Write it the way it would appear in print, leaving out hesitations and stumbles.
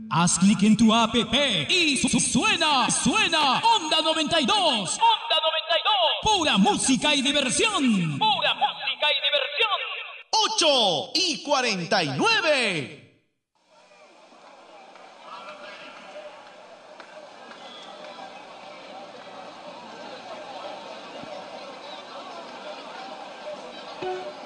Haz clic en tu app y suena Onda 92. Onda 92. Pura música y diversión. Pura música y diversión. 8:49.